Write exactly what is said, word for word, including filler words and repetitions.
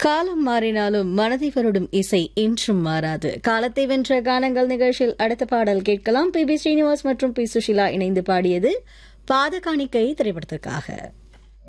காலம் மாறினாலும் மனதை வருடும் இசை இன்றும் மாறாது. காலத்தை வென்ற கானங்கள் நிகழ்ச்சியில் அடுத்த பாடல் கேட்கலாம். பி பி ஸ்ரீனிவாஸ் மற்றும் பி சுஷிலா இணைந்து பாடியது பாதகாணிக்கை திரைப்படத்திற்காக.